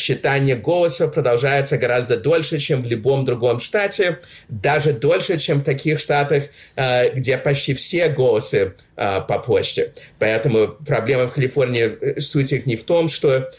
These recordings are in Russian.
считание голосов продолжается гораздо дольше, чем в любом другом штате, даже дольше, чем в таких штатах, где почти все голосы по почте. Поэтому проблема в Калифорнии, суть их не в том, что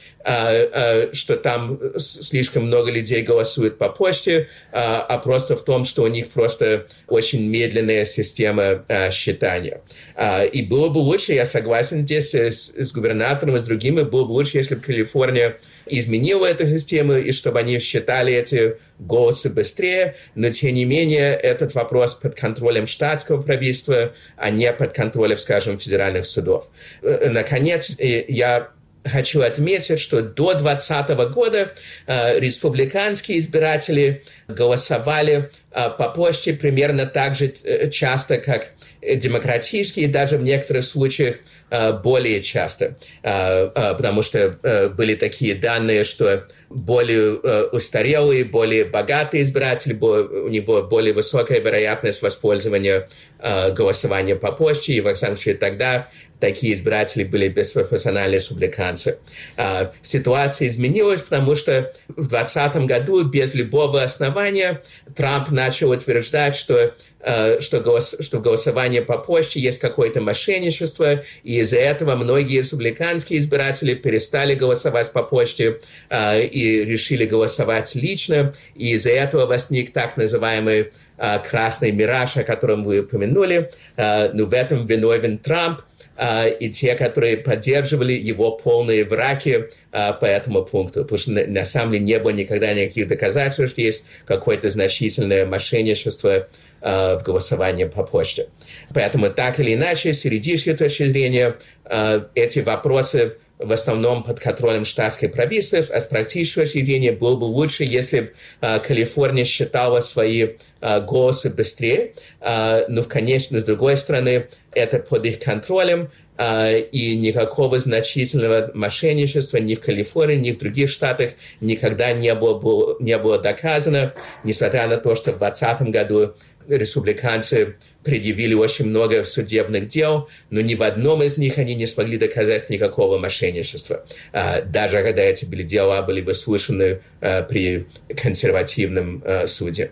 там слишком много людей голосуют по почте, а просто в том, что у них просто очень медленная система считания. И было бы лучше, я согласен здесь с губернатором и с другими, было бы лучше, если бы Калифорния изменила эту систему и чтобы они считали эти голосы быстрее, но тем не менее этот вопрос под контролем штатского правительства, а не под контролем, скажем, федеральных судов. Наконец, я хочу отметить, что до 2020 года республиканские избиратели голосовали по почте примерно так же часто, как демократические, даже в некоторых случаях более часто, потому что были такие данные, что более устарелые, более богатые избиратели, у них была более высокая вероятность воспользования голосования по почте, и, во всяком случае, тогда такие избиратели были беспропорциональные республиканцы. Ситуация изменилась, потому что в 2020 году без любого основания Трамп начал утверждать, что в голосовании по почте есть какое-то мошенничество, и из-за этого многие республиканские избиратели перестали голосовать по почте и решили голосовать лично, и из-за этого возник так называемый красный мираж, о котором вы упомянули. Но в этом виновен Трамп и те, которые поддерживали его полные враки по этому пункту. Потому что на самом деле не было никогда никаких доказательств, что есть какое-то значительное мошенничество в голосовании по почте. Поэтому так или иначе, с юридической точки зрения, эти вопросы в основном под контролем штатских правительств, а с практической точки зрения было бы лучше, если бы Калифорния считала свои голосы быстрее, но, конечно, с другой стороны, это под их контролем, и никакого значительного мошенничества ни в Калифорнии, ни в других штатах никогда не было доказано, несмотря на то, что в 2020 году республиканцы предъявили очень много судебных дел, но ни в одном из них они не смогли доказать никакого мошенничества, даже когда эти дела были выслушаны при консервативном суде.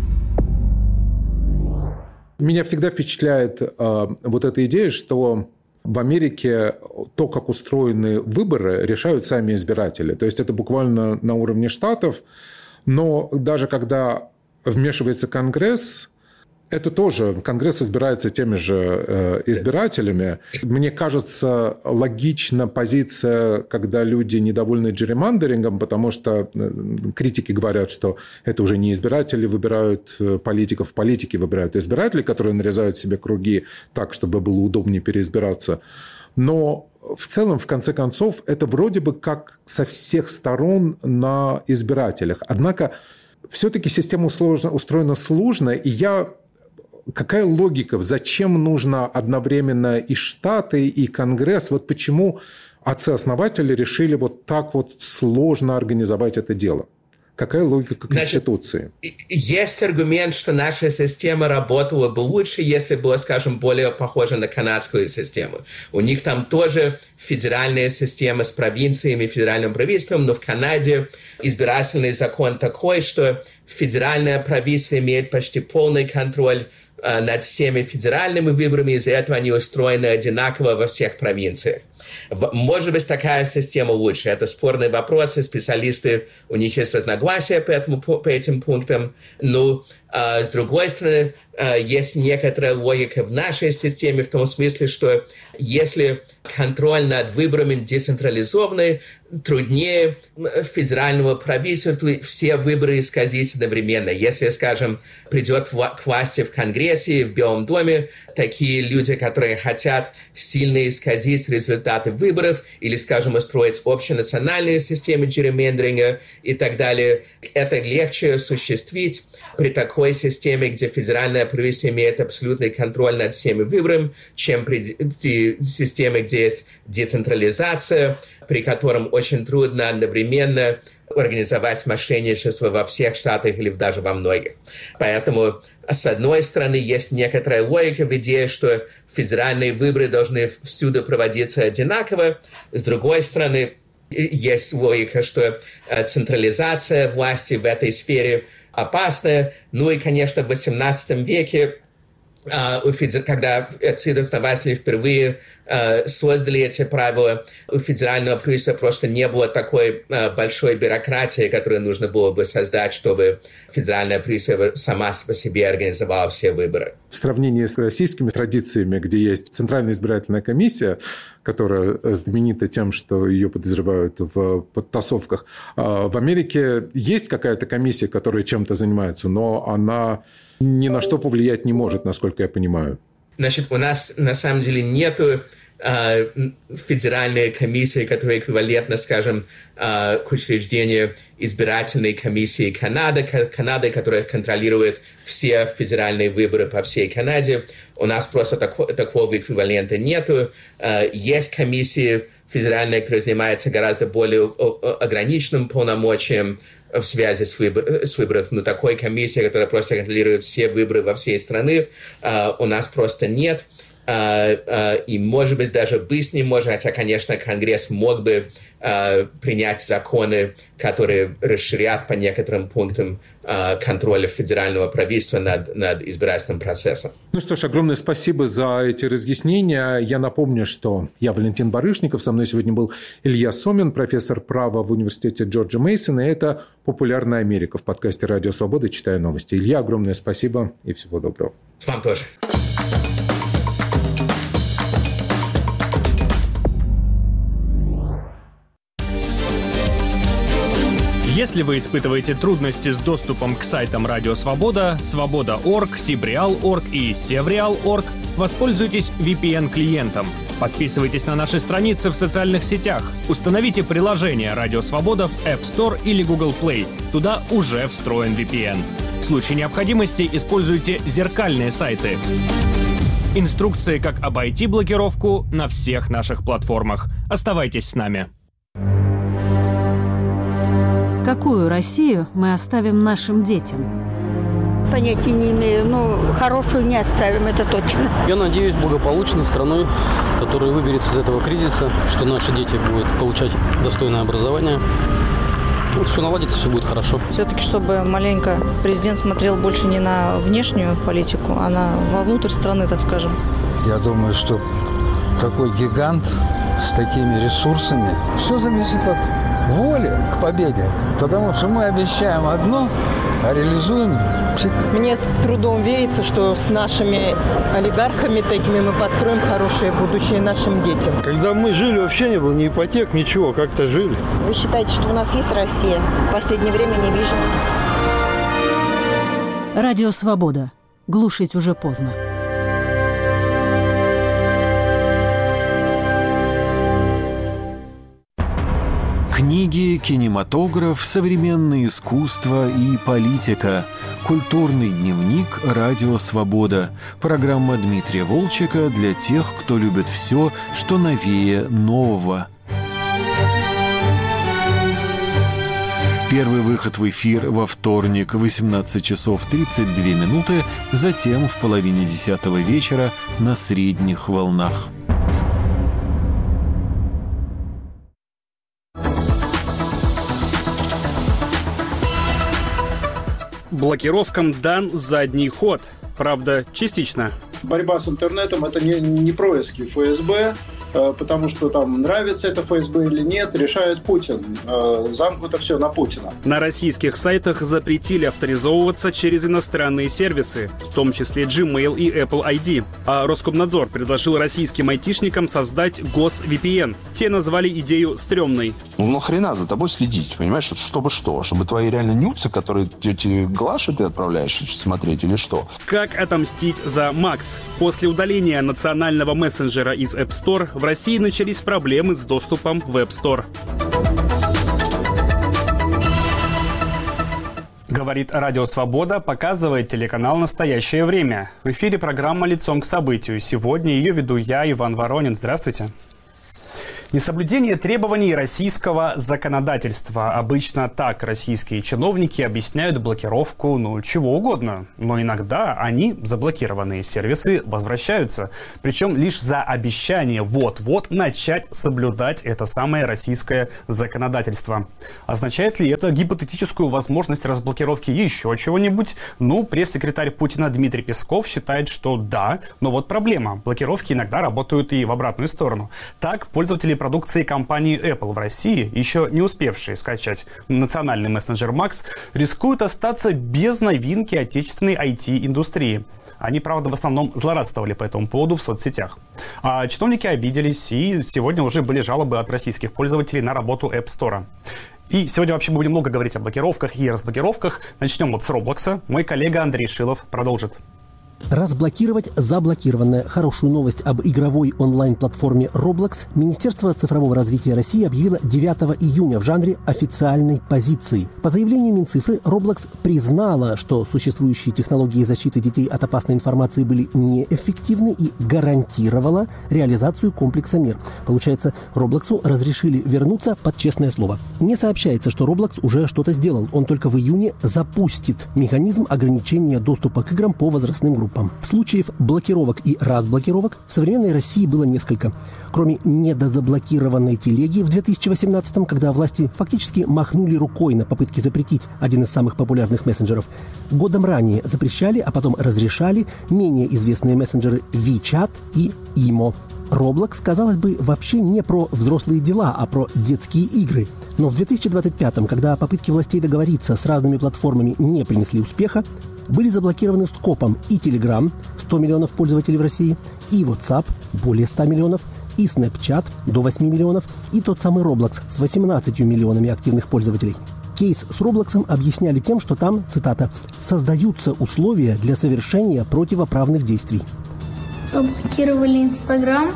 Меня всегда впечатляет вот эта идея, что в Америке то, как устроены выборы, решают сами избиратели. То есть это буквально на уровне штатов, но даже когда вмешивается Конгресс, это тоже, Конгресс избирается теми же избирателями. Мне кажется, логична позиция, когда люди недовольны джерримандерингом, потому что критики говорят, что это уже не избиратели выбирают политиков, политики выбирают избирателей, которые нарезают себе круги так, чтобы было удобнее переизбираться. Но в целом, в конце концов, это вроде бы как со всех сторон на избирателях. Однако, все-таки система устроена сложно, и какая логика? Зачем нужно одновременно и Штаты, и Конгресс? Вот почему отцы-основатели решили вот так вот сложно организовать это дело? Какая логика Конституции? Есть аргумент, что наша система работала бы лучше, если была, скажем, более похожа на канадскую систему. У них там тоже федеральная система с провинциями, федеральным правительством, но в Канаде избирательный закон такой, что федеральное правительство имеет почти полный контроль над всеми федеральными выборами, из-за этого они устроены одинаково во всех провинциях. Может быть, такая система лучше. Это спорный вопрос, и специалисты, у них есть разногласия по этим пунктам. Но, с другой стороны, есть некоторая логика в нашей системе в том смысле, что если контроль над выборами децентрализованный, труднее федеральному правительству все выборы исказить одновременно. Если, скажем, придет к власти в Конгрессе, в Белом доме, такие люди, которые хотят сильно исказить результаты выборов или, скажем, устроить общенациональные системы джерримендеринга и так далее, это легче осуществить при такой системе, где федеральное правительство имеет абсолютный контроль над всеми выборами, чем при системе, где есть децентрализация, при котором очень трудно одновременно организовать мошенничество во всех штатах или даже во многих. Поэтому, с одной стороны, есть некоторая логика в идее, что федеральные выборы должны всюду проводиться одинаково. С другой стороны, есть логика, что централизация власти в этой сфере опасная. Ну и, конечно, в XVIII веке, когда ЦИД-основатели впервые создали эти правила, у федерального правительства просто не было такой большой бюрократии, которую нужно было бы создать, чтобы федеральное правительство сама по себе организовало все выборы. В сравнении с российскими традициями, где есть Центральная избирательная комиссия, которая знаменита тем, что ее подозревают в подтасовках, в Америке есть какая-то комиссия, которая чем-то занимается, но она ни на что повлиять не может, насколько я понимаю. Значит, у нас на самом деле нету федеральной комиссии, которая эквивалентна, скажем, к учреждению избирательной комиссии Канады, которая контролирует все федеральные выборы по всей Канаде. У нас просто такого эквивалента нету. Есть комиссии федеральные, которые занимаются гораздо более ограниченным полномочием в связи с выборами. Но такой комиссии, которая просто контролирует все выборы во всей стране, у нас просто нет. И, может быть, даже быть не может, хотя, конечно, Конгресс мог бы принять законы, которые расширят по некоторым пунктам контроля федерального правительства над избирательным процессом. Ну что ж, огромное спасибо за эти разъяснения. Я напомню, что я Валентин Барышников, со мной сегодня был Илья Сомин, профессор права в университете Джорджа Мейсона, и это «Популярная Америка» в подкасте «Радио Свобода. Читаю новости». Илья, огромное спасибо и всего доброго. Вам тоже. Если вы испытываете трудности с доступом к сайтам Радио Свобода, Свобода.орг, Сибреал.орг и Севреал.орг, воспользуйтесь VPN-клиентом. Подписывайтесь на наши страницы в социальных сетях. Установите приложение Радио Свобода в App Store или Google Play. Туда уже встроен VPN. В случае необходимости используйте зеркальные сайты. Инструкции, как обойти блокировку, на всех наших платформах. Оставайтесь с нами. Какую Россию мы оставим нашим детям? Понятия не имею, но хорошую не оставим, это точно. Я надеюсь, благополучной страной, которая выберется из этого кризиса, что наши дети будут получать достойное образование. Все наладится, все будет хорошо. Все-таки, чтобы маленько президент смотрел больше не на внешнюю политику, а вовнутрь страны, так скажем. Я думаю, что такой гигант с такими ресурсами, все зависит от воли к победе. Потому что мы обещаем одно, а реализуем пшик. Мне с трудом верится, что с нашими олигархами такими мы построим хорошее будущее нашим детям. Когда мы жили, вообще не было ни ипотек, ничего, как-то жили. Вы считаете, что у нас есть Россия? В последнее время не вижу. Радио Свобода. Глушить уже поздно. Книги, кинематограф, современное искусство и политика. Культурный дневник «Радио Свобода». Программа Дмитрия Волчека для тех, кто любит все, что новее нового. Первый выход в эфир во вторник в 18 часов 32 минуты, затем в половине 10 вечера на средних волнах. Блокировкам дан задний ход. Правда, частично. Борьба с интернетом – это не происки ФСБ, потому что там нравится это ФСБ или нет, решает Путин. Замкнуто все на Путина. На российских сайтах запретили авторизовываться через иностранные сервисы, в том числе Gmail и Apple ID. А Роскомнадзор предложил российским айтишникам создать гос-VPN. Те назвали идею стрёмной. Ну нахрена за тобой следить, понимаешь? Чтобы что? Чтобы твои реально нюцы, которые тебе Глаше ты отправляешь смотреть или что? Как отомстить за Макс? После удаления национального мессенджера из App Store в России начались проблемы с доступом в App Store. Говорит Радио Свобода, показывает телеканал «Настоящее время». В эфире программа «Лицом к событию». Сегодня ее веду я, Иван Воронин. Здравствуйте. Несоблюдение требований российского законодательства. Обычно так российские чиновники объясняют блокировку, чего угодно. Но иногда они, заблокированные сервисы, возвращаются. Причем лишь за обещание вот-вот начать соблюдать это самое российское законодательство. Означает ли это гипотетическую возможность разблокировки еще чего-нибудь? Пресс-секретарь Путина Дмитрий Песков считает, что да, но вот проблема. Блокировки иногда работают и в обратную сторону. Так, пользователи продукции компании Apple в России, еще не успевшие скачать национальный мессенджер Max, рискуют остаться без новинки отечественной IT-индустрии. Они, правда, в основном злорадствовали по этому поводу в соцсетях. А чиновники обиделись, и сегодня уже были жалобы от российских пользователей на работу App Store. И сегодня вообще мы будем много говорить о блокировках и разблокировках. Начнем с Роблокса. Мой коллега Андрей Шилов продолжит. Разблокировать заблокированное. Хорошую новость об игровой онлайн-платформе Roblox Министерство цифрового развития России объявило 9 июня в жанре официальной позиции. По заявлению Минцифры, Roblox признала, что существующие технологии защиты детей от опасной информации были неэффективны и гарантировала реализацию комплекса мер. Получается, Roblox'у разрешили вернуться под честное слово. Не сообщается, что Roblox уже что-то сделал. Он только в июне запустит механизм ограничения доступа к играм по возрастным группам. Случаев блокировок и разблокировок в современной России было несколько. Кроме недозаблокированной телеги в 2018-м, когда власти фактически махнули рукой на попытки запретить один из самых популярных мессенджеров, годом ранее запрещали, а потом разрешали менее известные мессенджеры WeChat и Imo. Roblox, казалось бы, вообще не про взрослые дела, а про детские игры. Но в 2025-м, когда попытки властей договориться с разными платформами не принесли успеха, были заблокированы скопом и Telegram, 100 миллионов пользователей в России, и WhatsApp, более 100 миллионов, и Snapchat, до 8 миллионов, и тот самый Roblox с 18 миллионами активных пользователей. Кейс с Роблоксом объясняли тем, что там, цитата, «создаются условия для совершения противоправных действий». Заблокировали Инстаграм.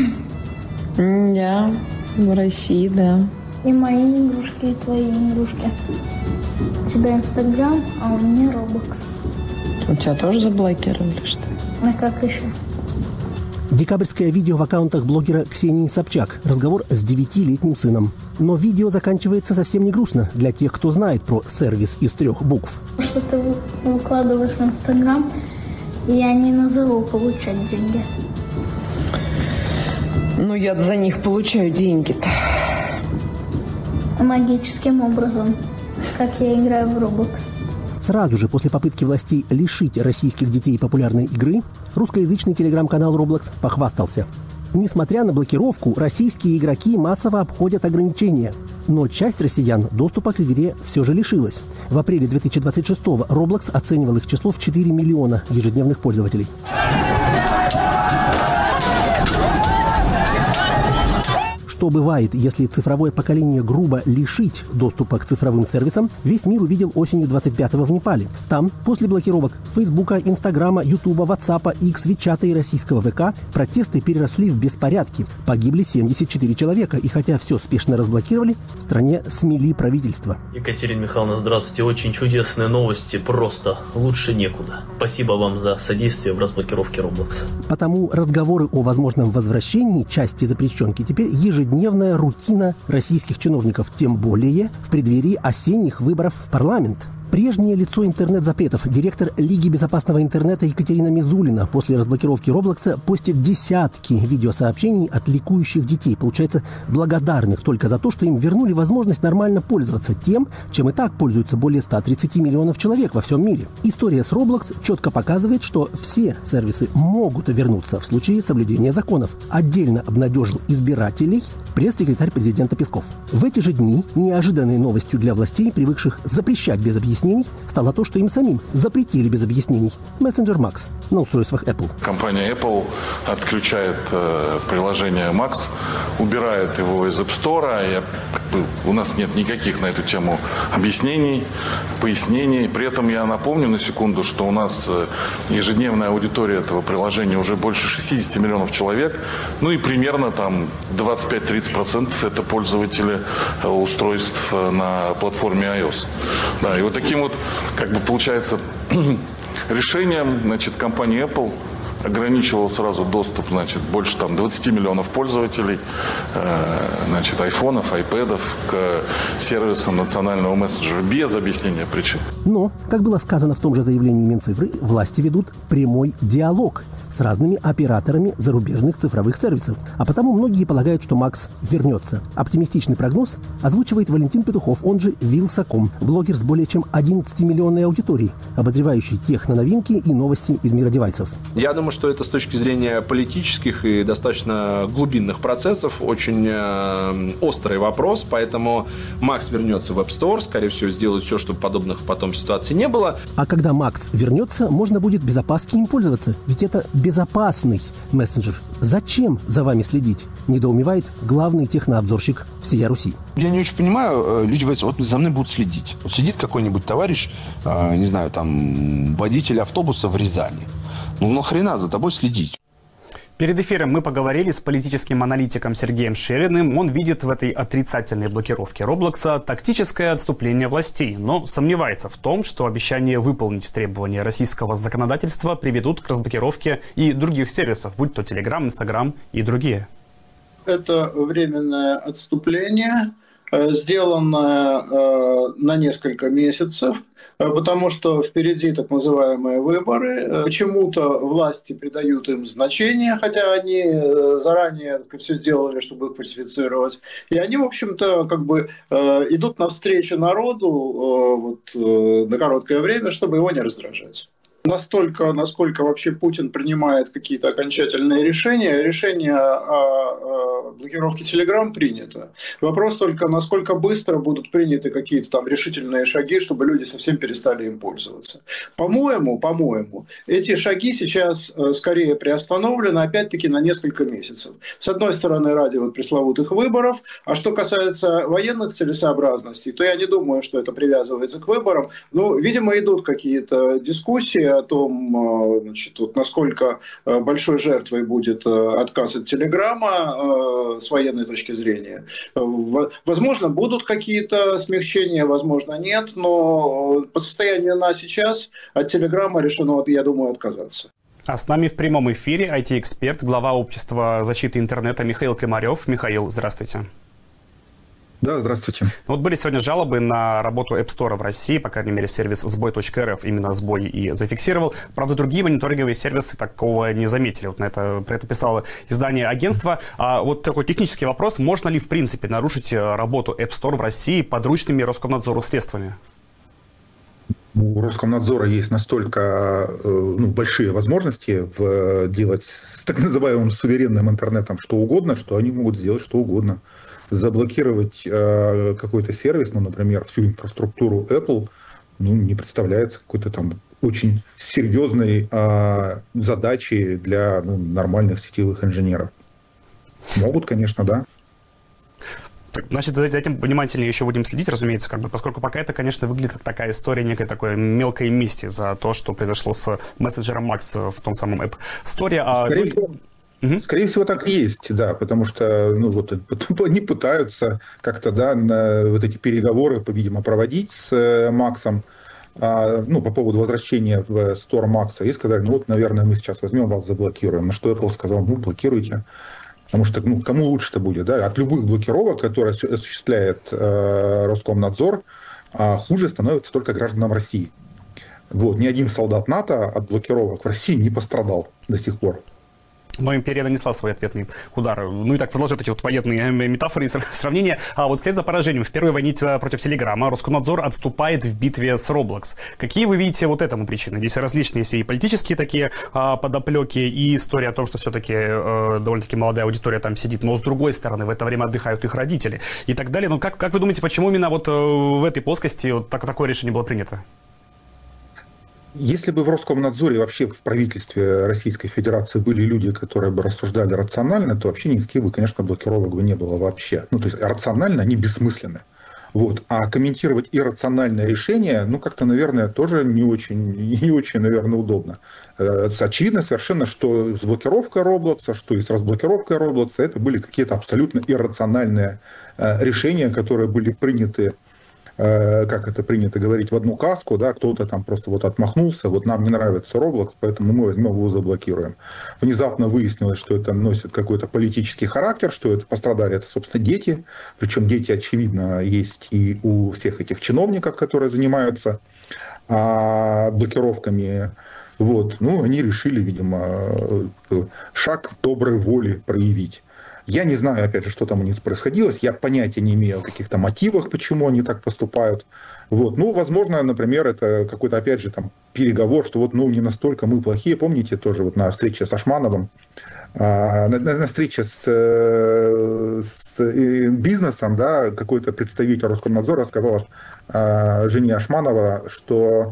Да, в России, да. И мои игрушки, и твои игрушки. У тебя Инстаграм, а у меня Роблокс. У тебя тоже заблокировали, что ли? А как еще? Декабрьское видео в аккаунтах блогера Ксении Собчак. Разговор с 9-летним сыном. Но видео заканчивается совсем не грустно для тех, кто знает про сервис из 3 букв. Что ты выкладываешь в Инстаграм, я не назову получать деньги. Я за них получаю деньги-то. Магическим образом, как я играю в Roblox. Сразу же после попытки властей лишить российских детей популярной игры, русскоязычный телеграм-канал Roblox похвастался. Несмотря на блокировку, российские игроки массово обходят ограничения. Но часть россиян доступа к игре все же лишилась. В апреле 2026-го Roblox оценивал их число в 4 миллиона ежедневных пользователей. Что бывает, если цифровое поколение грубо лишить доступа к цифровым сервисам, весь мир увидел осенью 25-го в Непале. Там, после блокировок Фейсбука, Инстаграма, Ютуба, Ватсапа, X, Вичата и российского ВК, протесты переросли в беспорядки. Погибли 74 человека, и хотя все спешно разблокировали, в стране смели правительство. Екатерина Михайловна, здравствуйте. Очень чудесные новости, просто лучше некуда. Спасибо вам за содействие в разблокировке Roblox. Потому разговоры о возможном возвращении части запрещенки теперь ежедневная рутина российских чиновников, тем более в преддверии осенних выборов в парламент. Прежнее лицо интернет-запретов, директор Лиги безопасного интернета Екатерина Мизулина, после разблокировки Роблокса постит десятки видеосообщений от ликующих детей, получается, благодарных только за то, что им вернули возможность нормально пользоваться тем, чем и так пользуются более 130 миллионов человек во всем мире. История с Roblox четко показывает, что все сервисы могут вернуться в случае соблюдения законов. Отдельно обнадежил избирателей пресс-секретарь президента Песков. В эти же дни неожиданной новостью для властей, привыкших запрещать без объяснений, стало то, что им самим запретили без объяснений мессенджер Max на устройствах Apple. Компания Apple отключает приложение Max, убирает его из App Store. У нас нет никаких на эту тему объяснений, пояснений. При этом я напомню на секунду, что у нас ежедневная аудитория этого приложения уже больше 60 миллионов человек. И примерно там 25-30% это пользователи устройств на платформе iOS. И вот таким вот, получается, решением, компании Apple ограничивал сразу доступ, значит, больше там 20 миллионов пользователей, значит, айфонов, айпэдов к сервисам национального мессенджера без объяснения причин. Но, как было сказано в том же заявлении Минцифры, власти ведут прямой диалог с разными операторами зарубежных цифровых сервисов. А потому многие полагают, что Макс вернется. Оптимистичный прогноз озвучивает Валентин Петухов, он же Вилсаком, блогер с более чем 11-миллионной аудиторией, обозревающий техноновинки и новости из мира девайсов. Я думаю, что это с точки зрения политических и достаточно глубинных процессов очень острый вопрос, поэтому Макс вернется в App Store, скорее всего, сделает все, чтобы подобных потом ситуаций не было. А когда Макс вернется, можно будет без опаски им пользоваться, ведь это безопасный мессенджер. Зачем за вами следить? Недоумевает главный технообзорщик всея Руси. Я не очень понимаю, люди говорят, вот за мной будут следить. Вот сидит какой-нибудь товарищ, не знаю, там, водитель автобуса в Рязани. Ну нахрена за тобой следить? Перед эфиром мы поговорили с политическим аналитиком Сергеем Шериным. Он видит в этой отрицательной блокировке Роблокса тактическое отступление властей, но сомневается в том, что обещание выполнить требования российского законодательства приведут к разблокировке и других сервисов, будь то Telegram, Instagram и другие. Это временное отступление, сделанное на несколько месяцев, потому что впереди так называемые выборы. Почему-то власти придают им значение, хотя они заранее все сделали, чтобы их фальсифицировать. И они, в общем-то, как бы идут навстречу народу на короткое время, чтобы его не раздражать. Настолько, насколько вообще Путин принимает какие-то окончательные решения, решение о блокировке Telegram принято. Вопрос только, насколько быстро будут приняты какие-то там решительные шаги, чтобы люди совсем перестали им пользоваться. По-моему, эти шаги сейчас скорее приостановлены, опять-таки, на несколько месяцев. С одной стороны, ради пресловутых выборов, а что касается военных целесообразностей, то я не думаю, что это привязывается к выборам. Ну, видимо, идут какие-то дискуссии о том, значит, вот насколько большой жертвой будет отказ от Телеграма с военной точки зрения. Возможно, будут какие-то смягчения, возможно, нет, но по состоянию на сейчас от Телеграма решено, я думаю, отказаться. А с нами в прямом эфире IT-эксперт, глава общества защиты интернета Михаил Климарев. Михаил, здравствуйте. Да, здравствуйте. Вот были сегодня жалобы на работу App Store в России, по крайней мере, сервис сбой.рф именно сбой и зафиксировал. Правда, другие мониторинговые сервисы такого не заметили. Вот про это писало издание агентства. А вот такой технический вопрос. Можно ли, в принципе, нарушить работу App Store в России подручными Роскомнадзору средствами? У Роскомнадзора есть настолько большие возможности делать с так называемым суверенным интернетом что угодно, что они могут сделать что угодно. Заблокировать какой-то сервис, например, всю инфраструктуру Apple, не представляется какой-то там очень серьезной задачей для нормальных сетевых инженеров. Могут, конечно, да. Значит, за этим внимательнее еще будем следить, разумеется, поскольку пока это, конечно, выглядит как такая история некой такой мелкой мести за то, что произошло с мессенджером Max в том самом App Store. Скорее всего, так и есть, да, потому что они пытаются как-то, вот эти переговоры, видимо, проводить с Максом по поводу возвращения в Store Макса и сказали, наверное, мы сейчас возьмем вас, заблокируем. На что Apple сказал, блокируйте, потому что, кому лучше-то будет, да, от любых блокировок, которые осуществляет Роскомнадзор, хуже становится только гражданам России. Ни один солдат НАТО от блокировок в России не пострадал до сих пор. Но империя нанесла свой ответный удар. И так продолжают эти военные метафоры и сравнения. А вот вслед за поражением в первой войне против Телеграма Роскомнадзор отступает в битве с Roblox. Какие вы видите этому причины? Здесь различные есть и политические такие подоплеки, и история о том, что все-таки довольно-таки молодая аудитория там сидит, но с другой стороны в это время отдыхают их родители и так далее. Как вы думаете, почему именно в этой плоскости такое решение было принято? Если бы в Роскомнадзоре, вообще в правительстве Российской Федерации были люди, которые бы рассуждали рационально, то вообще никаких бы, конечно, блокировок бы не было вообще. То есть рационально они бессмысленны. А комментировать иррациональное решение, как-то, наверное, тоже не очень, наверное, удобно. Очевидно совершенно, что с блокировкой Роблокса, что и с разблокировкой Роблокса, это были какие-то абсолютно иррациональные решения, которые были приняты как это принято говорить, в одну каску, да, кто-то там просто вот отмахнулся, вот нам не нравится Roblox, поэтому мы возьмем его, заблокируем. Внезапно выяснилось, что это носит какой-то политический характер, что это пострадали, это, собственно, дети, причем дети, очевидно, есть и у всех этих чиновников, которые занимаются блокировками. Вот. Ну, они решили, видимо, шаг доброй воли проявить. Я не знаю, опять же, что там у них происходило. Я понятия не имею о каких-то мотивах, почему они так поступают. Вот. Ну, возможно, например, это какой-то, опять же, там, переговор, что вот, ну, не настолько мы плохие. Помните, тоже вот на встрече с Ашмановым, на встрече с бизнесом, да, какой-то представитель Роскомнадзора сказал жене Ашманова, что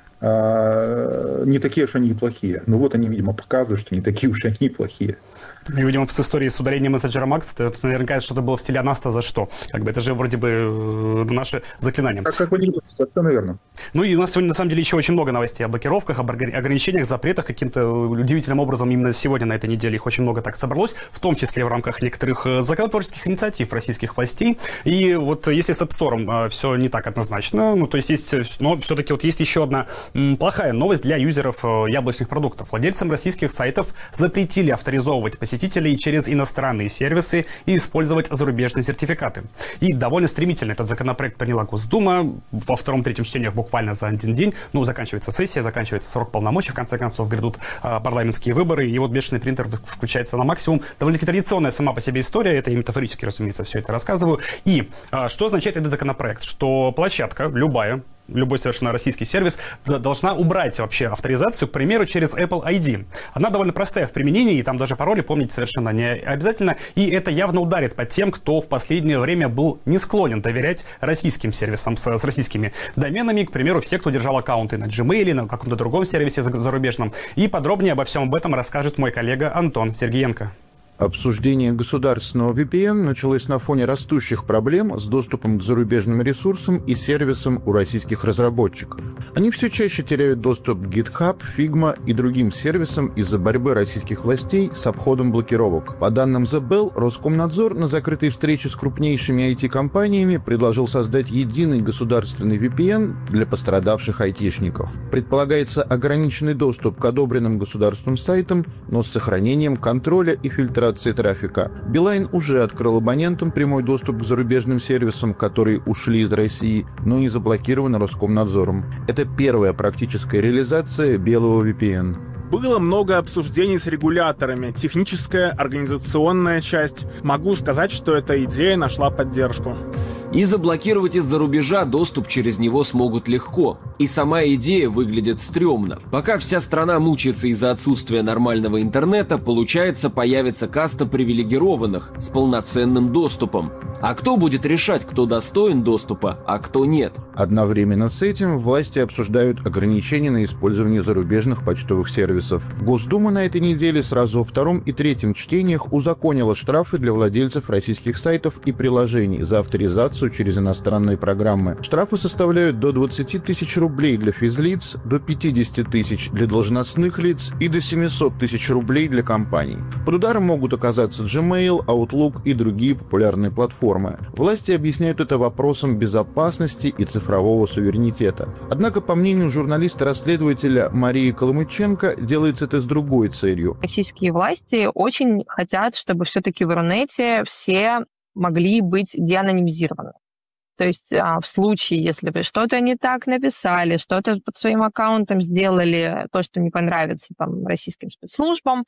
не такие уж они и плохие. Ну вот они, видимо, показывают, что не такие уж они и плохие. И, видимо, с историей с удалением мессенджера Макс, это наверняка что-то было в стиле «а нас-то за что?». Как бы это же вроде бы наше заклинание. Как вы не говорите, это наверное. Ну и у нас сегодня, на самом деле, еще очень много новостей об блокировках, об ограничениях, запретах. Каким-то удивительным образом именно сегодня, на этой неделе, их очень много так собралось, в том числе в рамках некоторых законотворческих инициатив российских властей. И вот если с App Store все не так однозначно, ну то есть, но все-таки вот есть еще одна плохая новость для юзеров яблочных продуктов. Владельцам российских сайтов запретили авторизовывать посетителей через иностранные сервисы и использовать зарубежные сертификаты. И довольно стремительно этот законопроект приняла Госдума. Во втором-третьем чтениях буквально за один день. Ну, заканчивается сессия, заканчивается срок полномочий, в конце концов грядут парламентские выборы, и вот бешеный принтер включается на максимум. Довольно-таки традиционная сама по себе история, это я метафорически, разумеется, все это рассказываю. И что означает этот законопроект? Что площадка, любой совершенно российский сервис должна убрать вообще авторизацию, к примеру, через Apple ID. Она довольно простая в применении, и там даже пароли помнить совершенно не обязательно, и это явно ударит по тем, кто в последнее время был не склонен доверять российским сервисам с российскими доменами, к примеру, все, кто держал аккаунты на Gmail, на каком-то другом сервисе зарубежном. И подробнее обо всем об этом расскажет мой коллега Антон Сергеенко. Обсуждение государственного VPN началось на фоне растущих проблем с доступом к зарубежным ресурсам и сервисам у российских разработчиков. Они все чаще теряют доступ к GitHub, Figma и другим сервисам из-за борьбы российских властей с обходом блокировок. По данным The Bell, Роскомнадзор на закрытой встрече с крупнейшими IT-компаниями предложил создать единый государственный VPN для пострадавших айтишников. Предполагается ограниченный доступ к одобренным государственным сайтам, но с сохранением контроля и фильтрации трафика. Билайн уже открыл абонентам прямой доступ к зарубежным сервисам, которые ушли из России, но не заблокированы Роскомнадзором. Это первая практическая реализация белого VPN. Было много обсуждений с регуляторами, техническая, организационная часть. Могу сказать, что эта идея нашла поддержку. И заблокировать из-за рубежа доступ через него смогут легко. И сама идея выглядит стрёмно. Пока вся страна мучается из-за отсутствия нормального интернета, получается, появится каста привилегированных с полноценным доступом. А кто будет решать, кто достоин доступа, а кто нет? Одновременно с этим власти обсуждают ограничения на использование зарубежных почтовых сервисов. Госдума на этой неделе сразу во втором и третьем чтениях узаконила штрафы для владельцев российских сайтов и приложений за авторизацию через иностранные программы. Штрафы составляют до 20 тысяч рублей для физлиц, до 50 тысяч для должностных лиц и до 700 тысяч рублей для компаний. Под ударом могут оказаться Gmail, Outlook и другие популярные платформы. Власти объясняют это вопросом безопасности и цифрового суверенитета. Однако, по мнению журналиста-расследователя Марии Коломыченко, делается это с другой целью. Российские власти очень хотят, чтобы все-таки в Рунете все могли быть деанонимизированы. То есть в случае, если вы что-то не так написали, что-то под своим аккаунтом сделали, то, что не понравится там российским спецслужбам,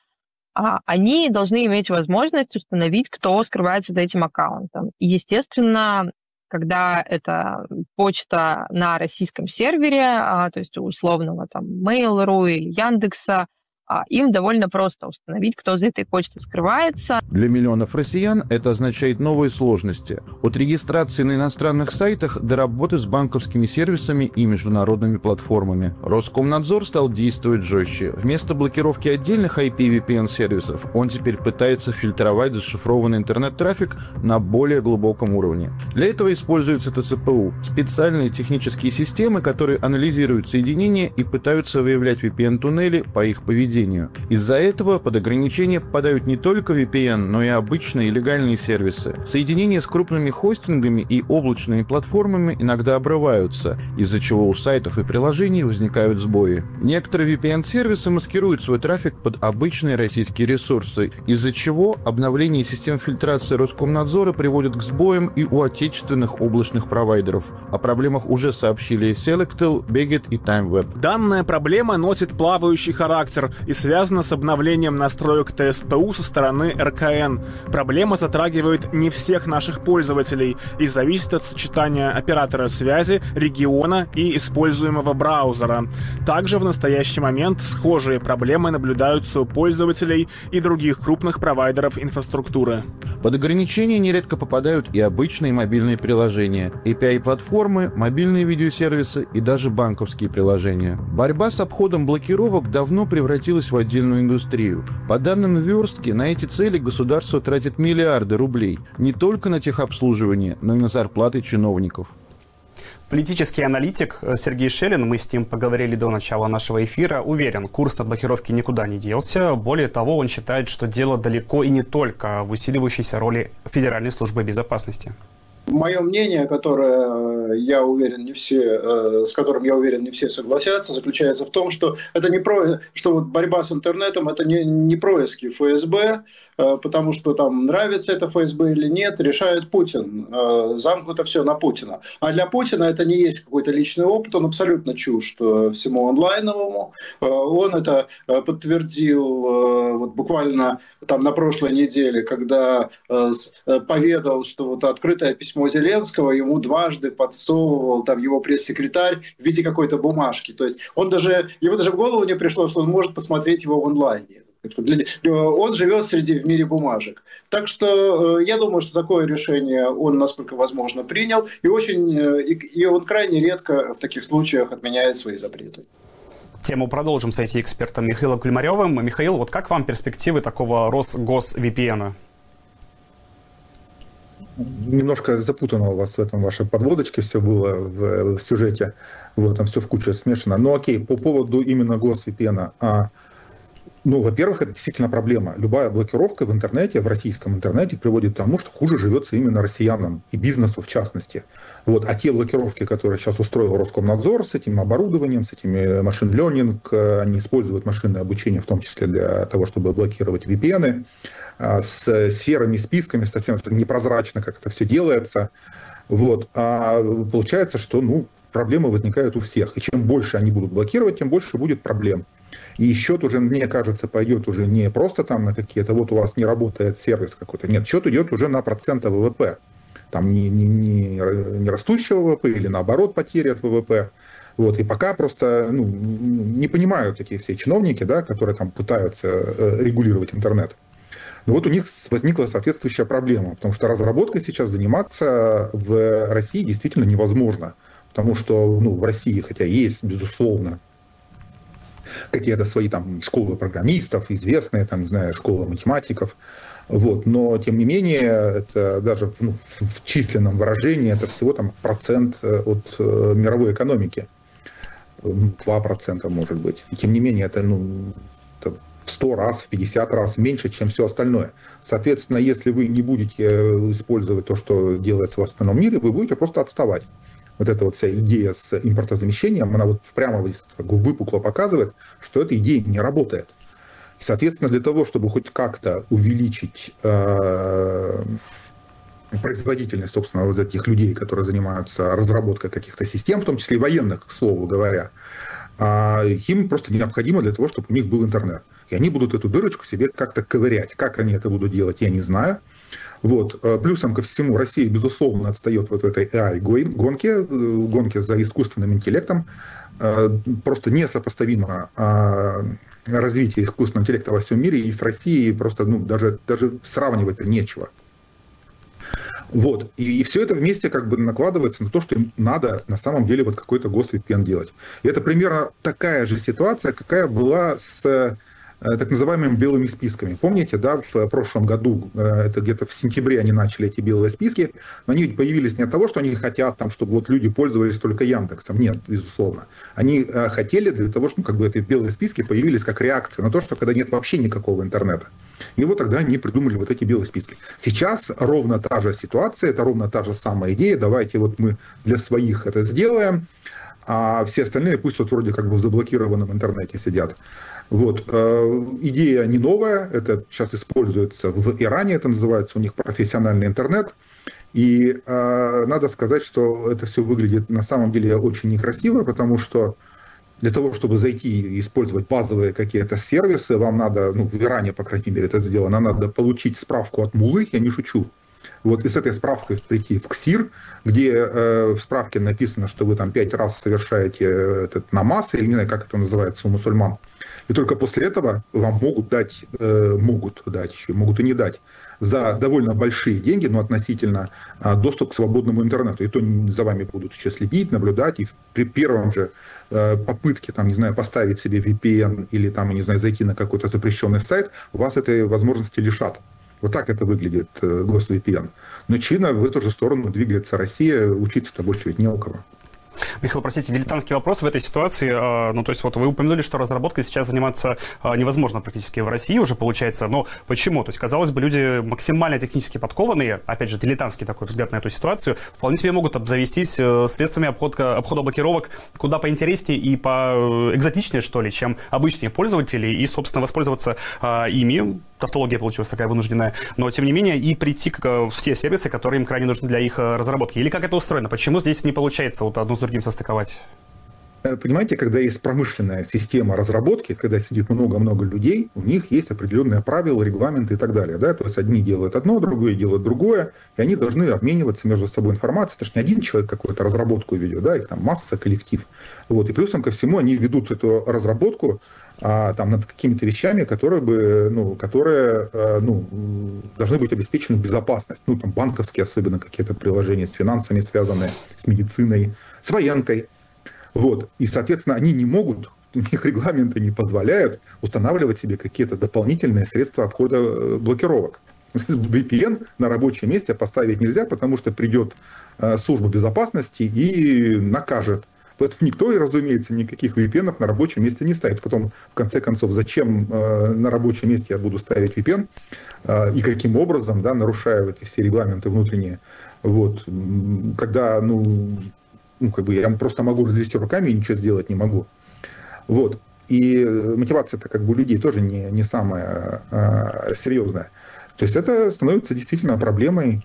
они должны иметь возможность установить, кто скрывается за этим аккаунтом. И, естественно, когда это почта на российском сервере, то есть у условного там Mail.ru или Яндекса, им довольно просто установить, кто за этой почтой скрывается. Для миллионов россиян это означает новые сложности. От регистрации на иностранных сайтах до работы с банковскими сервисами и международными платформами. Роскомнадзор стал действовать жестче. Вместо блокировки отдельных IP-VPN-сервисов он теперь пытается фильтровать зашифрованный интернет-трафик на более глубоком уровне. Для этого используются ТЦПУ – специальные технические системы, которые анализируют соединения и пытаются выявлять VPN-туннели по их поведению. поведению. Из-за этого под ограничения попадают не только VPN, но и обычные легальные сервисы. Соединения с крупными хостингами и облачными платформами иногда обрываются, из-за чего у сайтов и приложений возникают сбои. Некоторые VPN-сервисы маскируют свой трафик под обычные российские ресурсы, из-за чего обновление систем фильтрации Роскомнадзора приводит к сбоям и у отечественных облачных провайдеров. О проблемах уже сообщили Selectel, Beget и TimeWeb. Данная проблема носит плавающий характер и связана с обновлением настроек ТСПУ со стороны РКН. Проблема затрагивает не всех наших пользователей и зависит от сочетания оператора связи, региона и используемого браузера. Также в настоящий момент схожие проблемы наблюдаются у пользователей и других крупных провайдеров инфраструктуры. Под ограничения нередко попадают и обычные мобильные приложения, API-платформы, мобильные видеосервисы и даже банковские приложения. Борьба с обходом блокировок давно превратилась в отдельную индустрию. По данным Верстки, на эти цели государство тратит миллиарды рублей не только на техобслуживание, но и на зарплаты чиновников. Политический аналитик Сергей Шелин, мы с ним поговорили до начала нашего эфира, уверен, курс на блокировки никуда не делся. Более того, он считает, что дело далеко и не только в усиливающейся роли Федеральной службы безопасности. Мое мнение, которое, я уверен, с которым, я уверен, не все согласятся, заключается в том, что это что вот борьба с интернетом – это не происки ФСБ, потому что там нравится это ФСБ или нет, решает Путин. Замкнуто все на Путина. А для Путина это не есть какой-то личный опыт, он абсолютно чужд всему онлайновому. Он это подтвердил вот буквально там на прошлой неделе, когда поведал, что вот открытое письмо Зеленского ему дважды подсовывал там его пресс-секретарь в виде какой-то бумажки. То есть ему даже в голову не пришло, что он может посмотреть его в онлайне. Он живет в мире бумажек. Так что я думаю, что такое решение он, насколько возможно, принял. И он крайне редко в таких случаях отменяет свои запреты. Тему продолжим с IT-экспертом Михаилом Климаревым. Михаил, вот как вам перспективы такого Росгос-VPN? Немножко запутано у вас в этом вашей подводочке все было в сюжете. Вот, там все в кучу смешано. Но окей, по поводу именно Гос-VPN. Ну, во-первых, это действительно проблема. Любая блокировка в интернете, в российском интернете приводит к тому, что хуже живется именно россиянам и бизнесу в частности. Вот. А те блокировки, которые сейчас устроил Роскомнадзор с этим оборудованием, с этими машин-лернинг, они используют машинное обучение в том числе для того, чтобы блокировать VPN, с серыми списками, совсем непрозрачно, как это все делается. Вот. А получается, что проблемы возникают у всех. И чем больше они будут блокировать, тем больше будет проблем. И счет уже, мне кажется, пойдет уже не просто там на какие-то, вот у вас не работает сервис какой-то. Нет, счет идет уже на проценты ВВП. Там не растущего ВВП или наоборот потери от ВВП. Вот. И пока просто не понимают такие все чиновники, да, которые там пытаются регулировать интернет. Но вот у них возникла соответствующая проблема, потому что разработкой сейчас заниматься в России действительно невозможно. Потому что в России, хотя есть, безусловно, какие-то свои там школы программистов, известные там, не знаю, школы математиков, вот, но тем не менее это даже в численном выражении это всего там процент от мировой экономики, 2% может быть. И тем не менее это в 100 раз, в 50 раз меньше, чем все остальное. Соответственно, если вы не будете использовать то, что делается в остальном мире, вы будете просто отставать. Вот эта вот вся идея с импортозамещением, она вот прямо выпукло показывает, что эта идея не работает. И, соответственно, для того, чтобы хоть как-то увеличить производительность, собственно, вот этих людей, которые занимаются разработкой каких-то систем, в том числе и военных, к слову говоря, им просто необходимо для того, чтобы у них был интернет. И они будут эту дырочку себе как-то ковырять. Как они это будут делать, я не знаю. Вот. Плюсом ко всему, Россия, безусловно, отстает вот в этой AI-гонке за искусственным интеллектом. Просто несопоставимо развитие искусственного интеллекта во всем мире, и с Россией просто даже сравнивать-то нечего. Вот. И все это вместе как бы накладывается на то, что им надо на самом деле вот какой-то гос-VPN делать. И это примерно такая же ситуация, какая была с так называемыми белыми списками. Помните, да, в прошлом году, это где-то в сентябре они начали эти белые списки, но они появились не от того, что они хотят, там, чтобы вот люди пользовались только Яндексом. Нет, безусловно. Они хотели для того, чтобы как бы эти белые списки появились как реакция на то, что когда нет вообще никакого интернета. И вот тогда они придумали вот эти белые списки. Сейчас ровно та же ситуация, это ровно та же самая идея. Давайте вот мы для своих это сделаем, а все остальные пусть вот вроде как бы в заблокированном интернете сидят. Вот. Идея не новая, это сейчас используется в Иране, это называется у них профессиональный интернет. И надо сказать, что это все выглядит на самом деле очень некрасиво, потому что для того, чтобы зайти и использовать базовые какие-то сервисы, вам надо, ну, в Иране, по крайней мере, это сделано, надо получить справку от муллы, я не шучу. Вот, и с этой справкой прийти в КСИР, где в справке написано, что вы там 5 раз совершаете этот намаз, или не знаю, как это называется у мусульман. И только после этого вам могут дать, еще могут и не дать, за довольно большие деньги, но относительно, доступ к свободному интернету. И то за вами будут еще следить, наблюдать, и при первом же попытке, там, не знаю, поставить себе VPN или там, не знаю, зайти на какой-то запрещенный сайт, вас этой возможности лишат. Вот так это выглядит GosVPN. Но, очевидно, в эту же сторону двигается Россия, учиться-то больше ведь не у кого. Михаил, простите, дилетантский вопрос в этой ситуации. Ну, то есть, вот вы упомянули, что разработкой сейчас заниматься невозможно практически в России уже получается. Но почему? То есть, казалось бы, люди максимально технически подкованные, опять же, дилетантский такой взгляд на эту ситуацию, вполне себе могут обзавестись средствами обхода блокировок куда поинтереснее и поэкзотичнее, что ли, чем обычные пользователи, и, собственно, воспользоваться ими. Тавтология получилась такая вынужденная, но, тем не менее, и прийти в те сервисы, которые им крайне нужны для их разработки. Или как это устроено? Почему здесь не получается вот одно с другим состыковать? Понимаете, когда есть промышленная система разработки, когда сидит много-много людей, у них есть определенные правила, регламенты и так далее. Да? То есть одни делают одно, другие делают другое, и они должны обмениваться между собой информацией. Это же не один человек какую-то разработку ведет, да? Их там масса, коллектив. Вот. И плюсом ко всему они ведут эту разработку там, над какими-то вещами, которые должны быть обеспечены безопасность. Ну, там, банковские особенно какие-то приложения с финансами связанные, с медициной, с военкой. Вот. И, соответственно, они не могут, у них регламенты не позволяют устанавливать себе какие-то дополнительные средства обхода блокировок. VPN на рабочем месте поставить нельзя, потому что придет служба безопасности и накажет. Поэтому никто, разумеется, никаких VPN на рабочем месте не ставит. Потом, в конце концов, зачем на рабочем месте я буду ставить VPN и каким образом, да, нарушая эти все регламенты внутренние. Вот. Когда, я просто могу развести руками и ничего сделать не могу. Вот. И мотивация-то как бы у людей тоже не самая серьезная. То есть это становится действительно проблемой.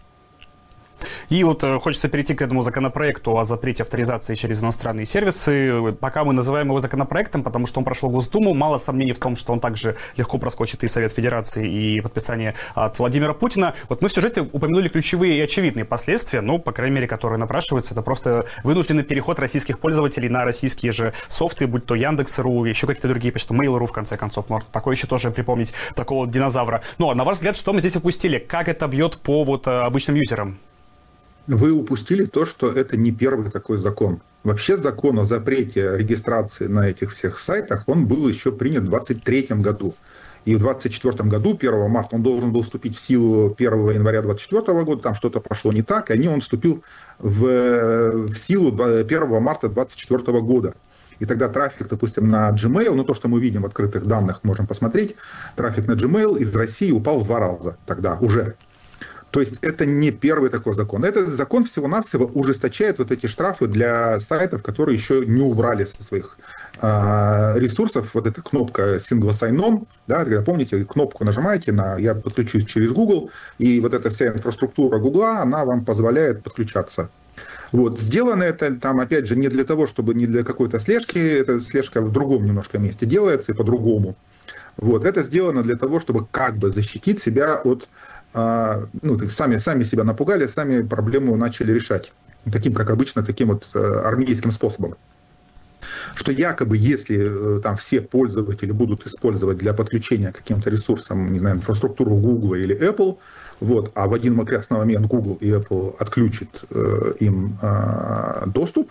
И вот хочется перейти к этому законопроекту о запрете авторизации через иностранные сервисы. Пока мы называем его законопроектом, потому что он прошел Госдуму, мало сомнений в том, что он также легко проскочит и Совет Федерации, и подписание от Владимира Путина. Вот мы в сюжете упомянули ключевые и очевидные последствия, по крайней мере, которые напрашиваются. Это просто вынужденный переход российских пользователей на российские же софты, будь то Яндекс.ру, еще какие-то другие, почти Mail.ru, в конце концов. Можно такое еще тоже припомнить, такого динозавра. Но, на ваш взгляд, что мы здесь упустили? Как это бьет по обычным юзерам? Вы упустили то, что это не первый такой закон. Вообще закон о запрете регистрации на этих всех сайтах, он был еще принят в 2023 году. И в 2024 году, 1 марта, он должен был вступить в силу 1 января 2024 года, там что-то пошло не так, и он вступил в силу 1 марта 2024 года. И тогда трафик, допустим, на Gmail, то, что мы видим в открытых данных, можем посмотреть, трафик на Gmail из России упал в 2 раза тогда уже. То есть это не первый такой закон. Этот закон всего-навсего ужесточает вот эти штрафы для сайтов, которые еще не убрали со своих ресурсов. Вот эта кнопка Single Sign-On, да, когда, помните, кнопку нажимаете на «Я подключусь через Google», и вот эта вся инфраструктура Google, она вам позволяет подключаться. Вот. Сделано это, там, опять же, не для того, чтобы не для какой-то слежки, эта слежка в другом немножко месте делается и по-другому. Вот. Это сделано для того, чтобы как бы защитить себя от... сами себя напугали, сами проблему начали решать. Таким, как обычно, таким вот армейским способом. Что якобы, если там все пользователи будут использовать для подключения к каким-то ресурсам, не знаю, инфраструктуру Google или Apple, вот, а в один прекрасный момент Google и Apple отключат им доступ,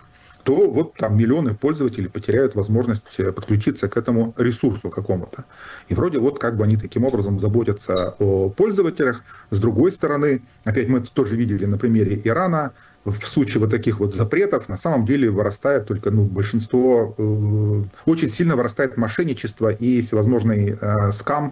то вот там миллионы пользователей потеряют возможность подключиться к этому ресурсу какому-то. И вроде вот как бы они таким образом заботятся о пользователях. С другой стороны, опять мы это тоже видели на примере Ирана, в случае вот таких вот запретов на самом деле вырастает только большинство, очень сильно вырастает мошенничество и всевозможный скам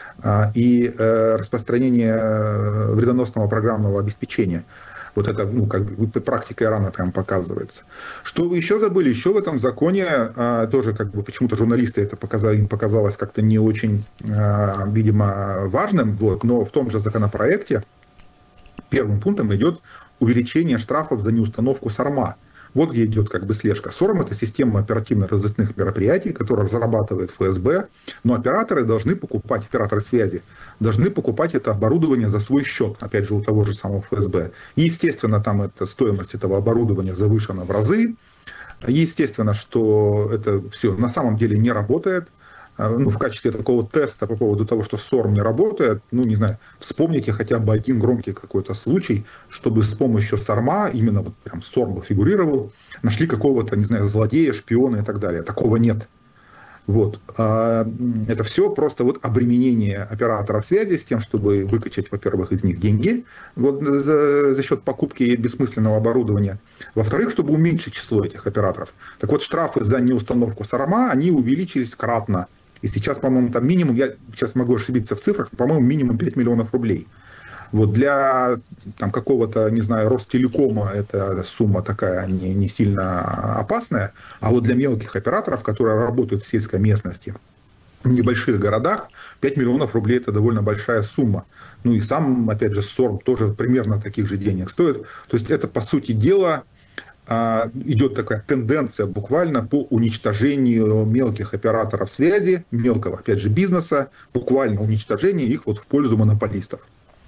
и распространение вредоносного программного обеспечения. Вот это, как бы практика Ирана прям показывается. Что вы еще забыли? Еще в этом законе тоже как бы почему-то журналисты это им показалось как-то не очень, видимо, важным, вот, но в том же законопроекте первым пунктом идет увеличение штрафов за неустановку СОРМа. Вот где идет как бы слежка. СОРМ – это система оперативно-розыскных мероприятий, которую разрабатывает ФСБ, но операторы связи должны покупать это оборудование за свой счет, опять же, у того же самого ФСБ. И, естественно, там стоимость этого оборудования завышена в разы. Естественно, что это все на самом деле не работает. В качестве такого теста по поводу того, что СОРМ не работает, не знаю, вспомните хотя бы один громкий какой-то случай, чтобы с помощью СОРМа, именно вот прям СОРМ фигурировал, нашли какого-то, не знаю, злодея, шпиона и так далее. Такого нет. Вот. Это все просто вот обременение оператора связи с тем, чтобы выкачать, во-первых, из них деньги вот, за счет покупки бессмысленного оборудования. Во-вторых, чтобы уменьшить число этих операторов. Так вот, штрафы за неустановку СОРМа, они увеличились кратно. И сейчас, по-моему, там минимум, я сейчас могу ошибиться в цифрах, по-моему, минимум 5 миллионов рублей. Вот для там, какого-то, не знаю, Ростелекома эта сумма такая не сильно опасная, а вот для мелких операторов, которые работают в сельской местности, в небольших городах, 5 миллионов рублей – это довольно большая сумма. И сам, опять же, СОРМ тоже примерно таких же денег стоит. То есть это, по сути дела, идет такая тенденция буквально по уничтожению мелких операторов связи, мелкого, опять же, бизнеса, буквально уничтожение их вот в пользу монополистов.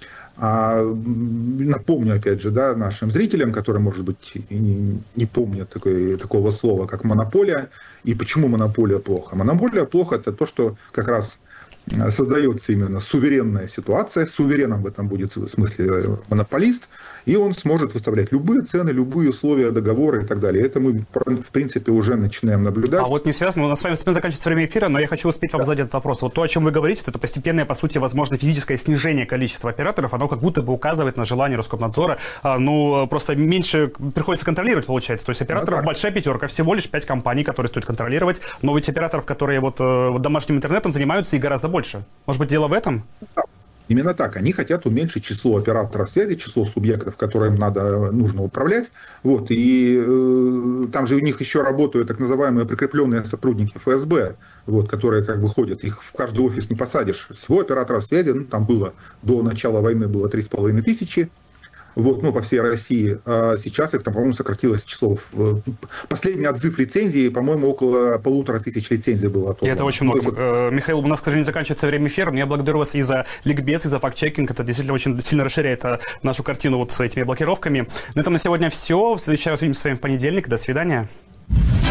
Напомню, опять же, нашим зрителям, которые, может быть, не помнят такого слова, как монополия, и почему монополия плохо. Монополия плохо – это то, что как раз создается именно суверенная ситуация, сувереном в этом будет в смысле монополист, и он сможет выставлять любые цены, любые условия договора и так далее. Это мы, в принципе, уже начинаем наблюдать. А вот не связано, у нас с вами заканчивается время эфира, но я хочу успеть вам задать этот вопрос. Вот то, о чем вы говорите, это постепенное, по сути, возможно, физическое снижение количества операторов, оно как будто бы указывает на желание Роскомнадзора, просто меньше приходится контролировать, получается. То есть операторов большая пятерка, всего лишь 5 компаний, которые стоит контролировать, но ведь операторов, которые вот домашним интернетом занимаются, и гораздо больше. Может быть, дело в этом? Именно так. Они хотят уменьшить число операторов связи, число субъектов, которым нужно управлять. Вот. И там же у них еще работают так называемые прикрепленные сотрудники ФСБ, вот, которые как бы ходят. Их в каждый офис не посадишь. Всего операторов связи, там было до начала войны было 3500. Вот, по всей России. А сейчас их там, по-моему, сократилось число. Последний отзыв лицензии, по-моему, около 1500 лицензий было отобрано. И это очень много. Михаил, у нас, к сожалению, заканчивается время эфира, но я благодарю вас и за ликбез, и за факт-чекинг. Это действительно очень сильно расширяет нашу картину вот с этими блокировками. На этом на сегодня все. В следующий раз увидимся с вами в понедельник. До свидания.